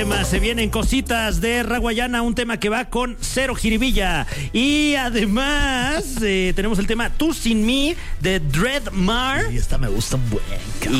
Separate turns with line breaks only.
Se vienen cositas de Raguayana, un tema que va con cero jiribilla. Y además tenemos el tema Tú Sin Mí de Dreadmar.
Y esta me gusta un buen.